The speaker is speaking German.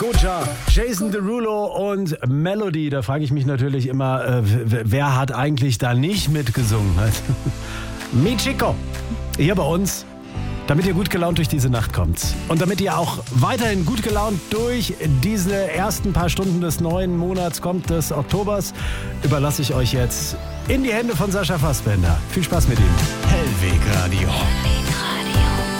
Goja, Jason Derulo und Melody. Da frage ich mich natürlich immer, wer hat eigentlich da nicht mitgesungen? Michiko, hier bei uns, damit ihr gut gelaunt durch diese Nacht kommt. Und damit ihr auch weiterhin gut gelaunt durch diese ersten paar Stunden des neuen Monats kommt, des Oktobers, überlasse ich euch jetzt in die Hände von Sascha Fassbender. Viel Spaß mit ihm. Hellweg Radio. Hellweg Radio.